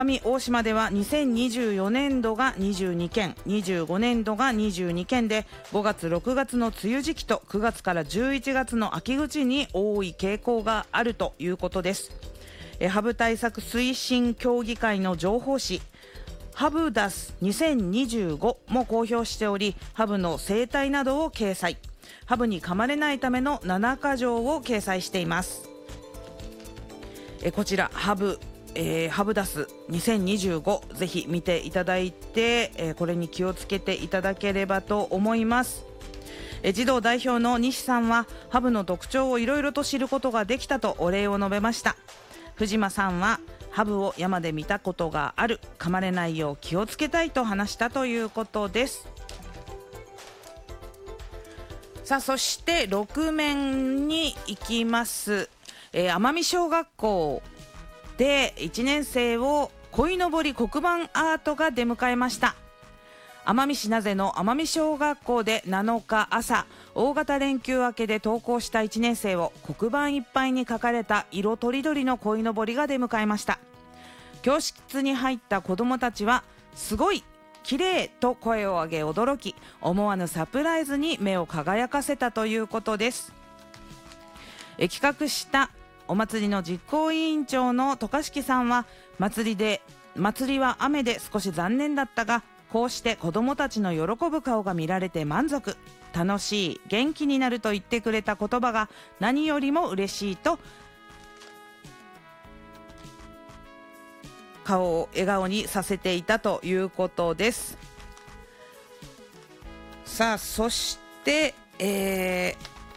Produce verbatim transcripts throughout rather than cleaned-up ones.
大島ではにせんにじゅうよねんどがにじゅうにけん、にじゅうごねんどがにじゅうにけんで、ごがつろくがつの梅雨時期とくがつからじゅういちがつの秋口に多い傾向があるということです。えハブ対策推進協議会の情報誌ハブダスにせんにじゅうごも公表しており、ハブの生態などを掲載、ハブに噛まれないためのななかじょうを掲載しています。えこちらハブ、えー、ハブダスにせんにじゅうご、ぜひ見ていただいて、えー、これに気をつけていただければと思います。え児童代表の西さんは、ハブの特徴をいろいろと知ることができたとお礼を述べました。藤間さんは、ハブを山で見たことがある、噛まれないよう気をつけたいと話したということです。さあ、そしてろくめんに行きます。えー、奄美小学校でいちねんせいを鯉のぼり黒板アートが出迎えました。奄美市名瀬の奄美小学校でなのか朝、大型連休明けで登校したいちねんせいを黒板いっぱいに書かれた色とりどりの鯉のぼりが出迎えました。教室に入った子どもたちは、すごい、綺麗と声を上げ驚き、思わぬサプライズに目を輝かせたということです。え企画したお祭りの実行委員長の渡嘉敷さんは、祭りで祭りは雨で少し残念だったが、こうして子どもたちの喜ぶ顔が見られて満足、楽しい、元気になると言ってくれた言葉が何よりも嬉しいと、顔を笑顔にさせていたということです。さあ、そして、え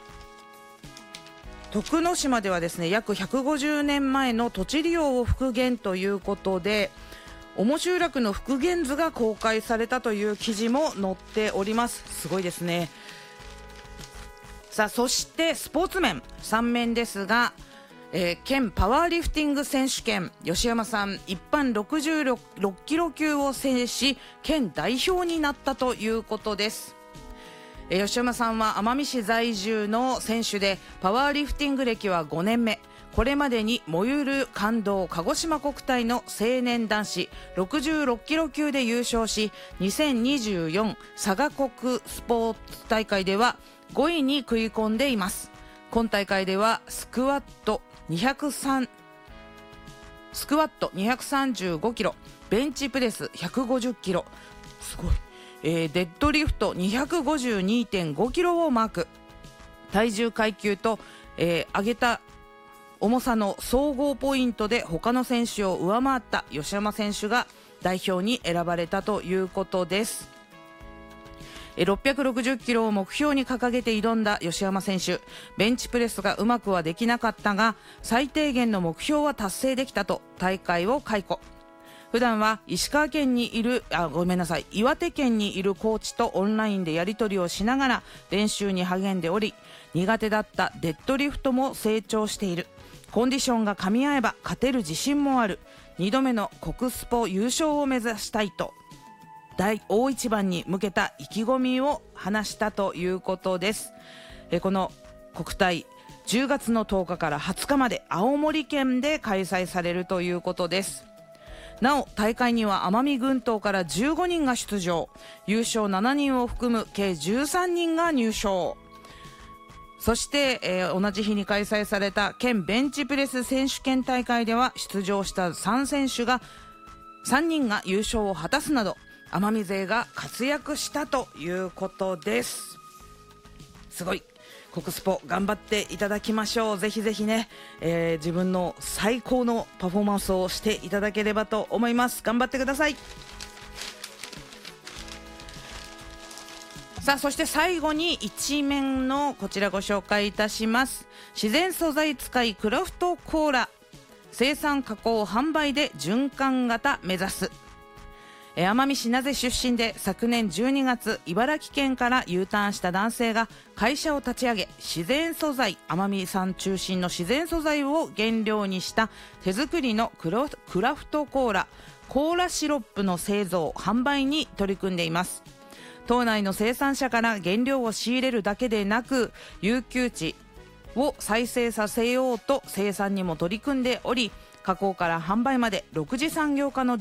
ー、徳之島ではですね、約ひゃくごじゅうねんまえの土地利用を復元ということで、主集落の復元図が公開されたという記事も載っております。すごいですね。さあ、そしてスポーツ面さんめんですが、えー、県パワーリフティング選手権、吉山さん一般ろくじゅうろっキロ級を制し、県代表になったということです。えー、吉山さんは奄美市在住の選手で、パワーリフティング歴はごねんめ。これまでに燃ゆる感動鹿児島国体の青年男子ろくじゅうろっキロ級で優勝し、にせんにじゅうよん佐賀国スポーツ大会ではごいに食い込んでいます。今大会ではスクワットにひゃくさんスクワットにひゃくさんじゅうごキロ、ベンチプレスひゃくごじゅっキロ、すごい、えー、デッドリフト にひゃくごじゅうにてんごキロをマーク。体重階級と、えー、上げた重さの総合ポイントで他の選手を上回った吉山選手が代表に選ばれたということです。ろっぴゃくろくじゅっキロを目標に掲げて挑んだ吉山選手、ベンチプレスがうまくはできなかったが、最低限の目標は達成できたと大会を解雇。普段は石川県にいるあごめんなさい岩手県にいるコーチとオンラインでやり取りをしながら練習に励んでおり、苦手だったデッドリフトも成長している。コンディションが噛み合えば勝てる自信もある。にどめの国スポ優勝を目指したいと大大一番に向けた意気込みを話したということです。えこの国体じゅうがつのとおかからはつかまで青森県で開催されるということです。なお大会には奄美群島からじゅうごにんが出場、優勝ななにんを含む計じゅうさんにんが入賞。そして、えー、同じ日に開催された県ベンチプレス選手権大会では出場したさんせんしゅがさんにんが優勝を果たすなど、奄美勢が活躍したということです。すごい、国スポ頑張っていただきましょう。ぜひぜひね、えー、自分の最高のパフォーマンスをしていただければと思います。頑張ってください。さあ、そして最後に一面のこちらご紹介いたします。自然素材使いクラフトコーラ、生産加工販売で循環型目指す。奄美市名瀬出身で昨年じゅうにがつ茨城県から U ターンした男性が会社を立ち上げ、自然素材、奄美産中心の自然素材を原料にした手作りのクラフトコーラ、コーラシロップの製造販売に取り組んでいます。島内の生産者から原料を仕入れるだけでなく、遊休地を再生させようと生産にも取り組んでおり、加工から販売までろく次産業化の